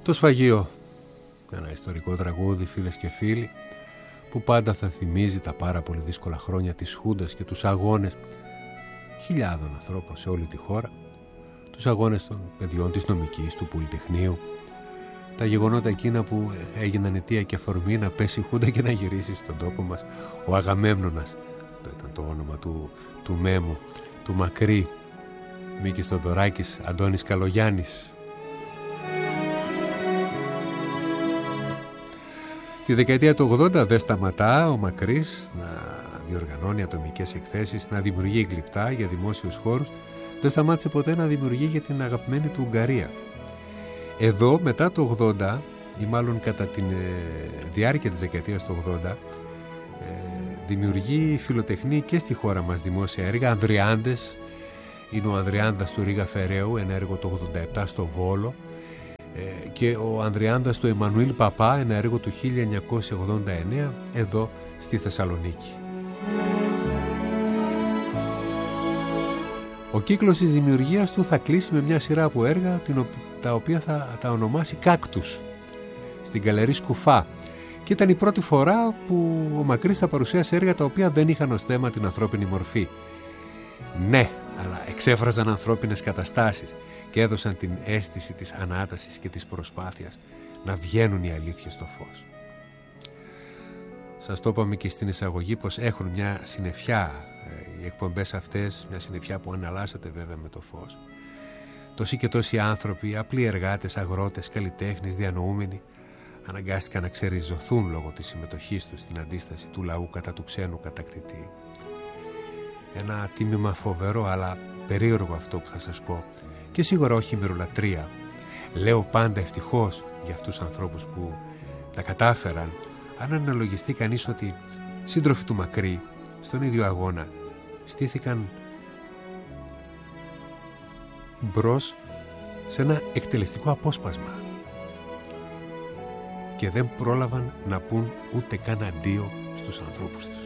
Το σφαγείο, ένα ιστορικό τραγούδι, φίλες και φίλοι, που πάντα θα θυμίζει τα πάρα πολύ δύσκολα χρόνια της Χούντας και τους αγώνες χιλιάδων ανθρώπων σε όλη τη χώρα, τους αγώνες των παιδιών της νομικής, του Πολυτεχνείου, τα γεγονότα εκείνα που έγιναν αιτία και αφορμή να πέσει η Χούντα και να γυρίσει στον τόπο μας ο Αγαμέμνονας. Το ήταν το όνομα του Μέμου, του Μακρύ, Μίκης Θοδωράκης, Αντώνης Καλογιάννης. Τη δεκαετία του 80 δεν σταματά ο Μακρύς να διοργανώνει ατομικές εκθέσεις, να δημιουργεί γλυπτά για δημόσιους χώρους. Δεν σταμάτησε ποτέ να δημιουργεί για την αγαπημένη του Ουγγαρία. Εδώ μετά το 80, ή μάλλον κατά τη διάρκεια της δεκαετίας του 80, δημιουργεί φιλοτεχνή και στη χώρα μας δημόσια έργα. Ανδριάντες, είναι ο Ανδριάντας του Ρίγα Φεραίου, ένα έργο το 87 στο Βόλο, και ο Ανδριάντας του Εμμανουήλ Παπά, ένα έργο του 1989 εδώ στη Θεσσαλονίκη. Ο κύκλος της δημιουργίας του θα κλείσει με μια σειρά από έργα τα οποία θα τα ονομάσει Κάκτους στην Γκαλερί Σκουφά, και ήταν η πρώτη φορά που ο Μακρύς θα παρουσίασε έργα τα οποία δεν είχαν ως θέμα την ανθρώπινη μορφή. Ναι, αλλά εξέφραζαν ανθρώπινες καταστάσεις και έδωσαν την αίσθηση της ανάτασης και της προσπάθειας να βγαίνουν οι αλήθειες στο φως. Σας το είπαμε και στην εισαγωγή πως έχουν μια συννεφιά οι εκπομπές αυτές, μια συννεφιά που αναλάσσεται βέβαια με το φως. Τόσοι και τόσοι άνθρωποι, απλοί εργάτες, αγρότες, καλλιτέχνες, διανοούμενοι, αναγκάστηκαν να ξεριζωθούν λόγω της συμμετοχής τους στην αντίσταση του λαού κατά του ξένου κατακτητή. Ένα τίμημα φοβερό, αλλά περίεργο αυτό που θα σας πω, και σίγουρα όχι μυρολατρεία. Λέω πάντα ευτυχώς για αυτούς τους ανθρώπους που τα κατάφεραν, αν αναλογιστεί κανείς ότι σύντροφοι του Μακρύ στον ίδιο αγώνα στήθηκαν μπρος σε ένα εκτελεστικό απόσπασμα και δεν πρόλαβαν να πούν ούτε καν αντίο στους ανθρώπους τους.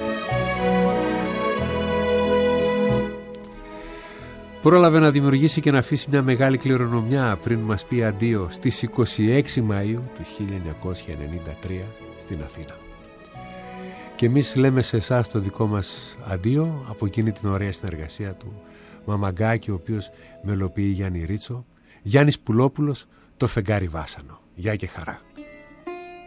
Πρόλαβε να δημιουργήσει και να αφήσει μια μεγάλη κληρονομιά πριν μας πει αντίο στις 26 Μαΐου του 1993 στην Αθήνα. Και εμείς λέμε σε εσάς το δικό μας αντίο από εκείνη την ωραία συνεργασία του Μαμαγκάκη, ο οποίος μελοποιεί Γιάννη Ρίτσο, Γιάννης Πουλόπουλος, το φεγγάρι βάσανο. Γεια και χαρά.